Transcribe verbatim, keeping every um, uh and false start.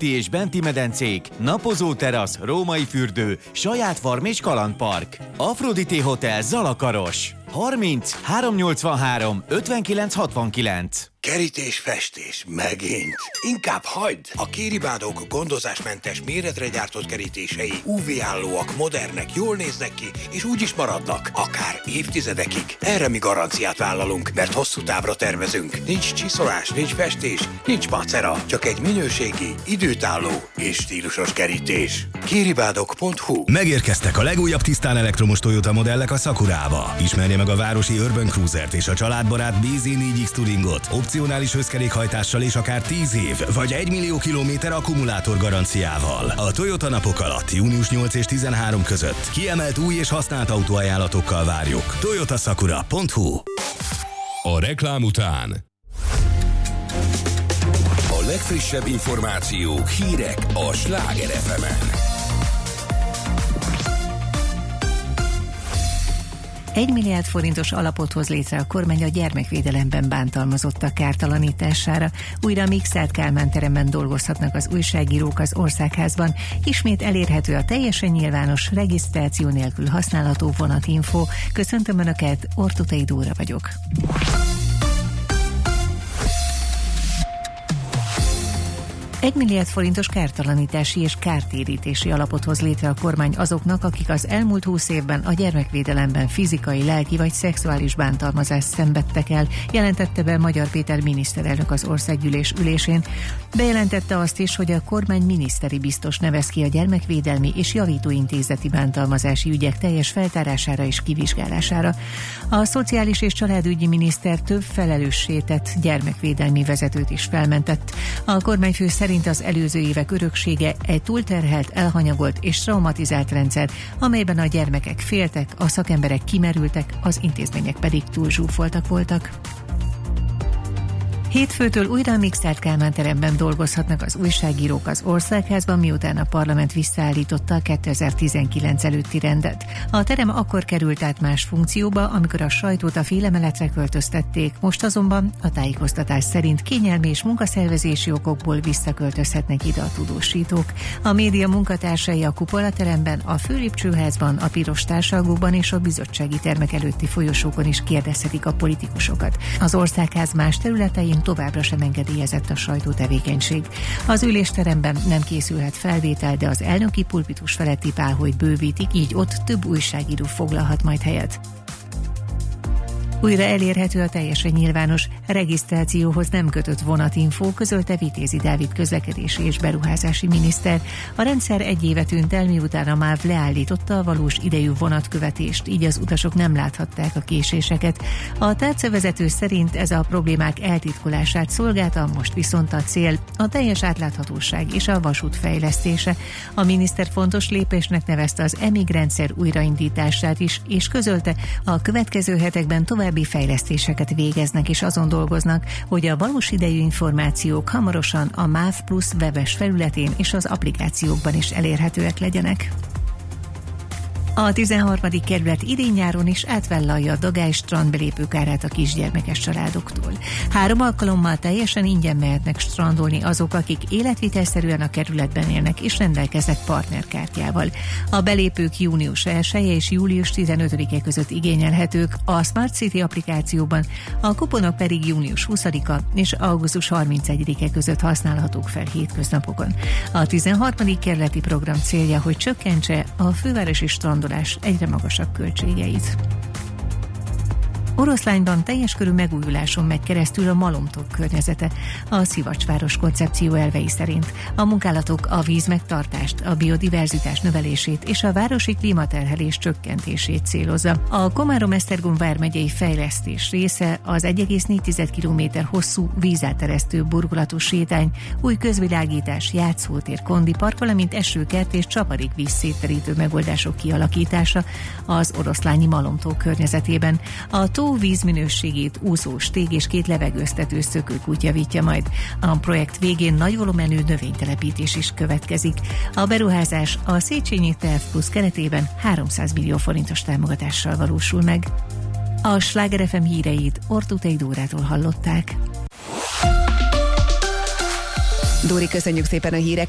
kinti és benti medencék, napozó terasz, római fürdő, saját farm és kalandpark. Aphrodité Hotel Zalakaros. harminc háromszáznyolcvanhárom ötvenkilenc hatvankilenc. Kerítés, festés, megint. Inkább hagyd! A Kéribádók gondozásmentes, méretre gyártott kerítései ú vé-állóak, modernek, jól néznek ki, és úgy is maradnak, akár évtizedekig. Erre mi garanciát vállalunk, mert hosszú távra tervezünk. Nincs csiszolás, nincs festés, nincs macera, csak egy minőségi, időtálló és stílusos kerítés. Kéribádok pont hu. Megérkeztek a legújabb tisztán elektromos Toyota modellek a Sakurába. Ismerje meg a városi Urban Cruisert és a családbarát bé zé négy iksz Touringot. Opcionális összkerékhajtással és akár tíz év, vagy egy millió kilométer akkumulátor garanciával. A Toyota napok alatt június nyolc és tizenhárom között kiemelt új és használt autóajánlatokkal várjuk. toyota sakura pont hu. A reklám után a legfrissebb információk, hírek a Sláger ef emen. Egy milliárd forintos alapot hoz létre a kormány a gyermekvédelemben bántalmazottak kártalanítására. Újra a Mikszáth Kálmán teremben dolgozhatnak az újságírók az Országházban. Ismét elérhető a teljesen nyilvános, regisztráció nélkül használható vonatinfo. Köszöntöm Önöket, Ortutei Dóra vagyok. Egy milliárd forintos kártalanítási és kártérítési alapot hoz létre a kormány azoknak, akik az elmúlt húsz évben a gyermekvédelemben fizikai, lelki vagy szexuális bántalmazást szenvedtek el, jelentette be Magyar Péter miniszterelnök az országgyűlés ülésén. Bejelentette azt is, hogy a kormány miniszteri biztos nevez ki a gyermekvédelmi és javítóintézeti bántalmazási ügyek teljes feltárására és kivizsgálására. A szociális és családügyi miniszter több felelőssé tett gyermekvédelmi vezetőt is felmentett. A kormányfő szerint az előző évek öröksége egy túlterhelt, elhanyagolt és traumatizált rendszer, amelyben a gyermekek féltek, a szakemberek kimerültek, az intézmények pedig túlzsúfoltak voltak. Hétfőtől újra a Mikszáth Kálmán teremben dolgozhatnak az újságírók az Országházban, miután a parlament visszaállította a kétezer-tizenkilenc előtti rendet. A terem akkor került át más funkcióba, amikor a sajtót a félemeletre költöztették, most azonban a tájékoztatás szerint kényelmi és munkaszervezési okokból visszaköltözhetnek ide a tudósítók. A média munkatársai a Kupola teremben, a Főlépcsőházban, a Piros társalgóban és a bizottsági termek előtti folyosókon is kérdezhetik a politikusokat. Az Országház más területein továbbra sem engedélyezett a sajtótevékenység. Az ülésteremben nem készülhet felvétel, de az elnöki pulpitus feletti páholyt bővítik, így ott több újságíró foglalhat majd helyet. Újra elérhető a teljesen nyilvános, regisztrációhoz nem kötött vonatinfo, közölte Vitézi Dávid közlekedési és beruházási miniszter. A rendszer egy éve tűnt el, miután a MÁV leállította a valós idejű vonatkövetést, így az utasok nem láthatták a késéseket. A tárcavezető szerint ez a problémák eltitkolását szolgálta, most viszont a cél a teljes átláthatóság és a vasút fejlesztése. A miniszter fontos lépésnek nevezte az emig rendszer újraindítását is, és közölte, a következő hetekben tovább fejlesztéseket végeznek és azon dolgoznak, hogy a valós idejű információk hamarosan a MÁV Plusz webes felületén és az applikációkban is elérhetőek legyenek. A tizenharmadik kerület idén-nyáron is átvállalja a Dagály strandbelépők árát a kisgyermekes családoktól. Három alkalommal teljesen ingyen mehetnek strandolni azok, akik életvitelszerűen a kerületben élnek és rendelkeznek partnerkártyával. A belépők június elseje és július tizenötödike között igényelhetők a Smart City applikációban, a kuponok pedig június huszadika és augusztus harmincegyedike között használhatók fel hétköznapokon. A tizenharmadik kerületi program célja, hogy csökkentse a fővárosi strand egyre magasabb költségeit. Oroszlányban teljes körű megújuláson megy keresztül a malomtok környezete, a Szivacsváros koncepció elvei szerint. A munkálatok a víz megtartást, a biodiverzitás növelését és a városi klímaterhelés csökkentését célozza. A Komárom-Esztergom vármegyei fejlesztés része az egy egész négy kilométer hosszú vízáteresztő burkolatú sétány, új közvilágítás, játszótér, kondipark, valamint esőkert és csapadékvíz szétterítő megoldások kialakítása az oroszlányi malomtó környezetében. A tó vízminőségét úszó stég és két levegőztető szökőkút javítja majd. A projekt végén nagy volumenű növénytelepítés is következik. A beruházás a Széchenyi Terv Plusz keretében háromszáz millió forintos támogatással valósul meg. A Sláger ef em híreit Ortutei Dórától hallották. Dóri, köszönjük szépen a híreket!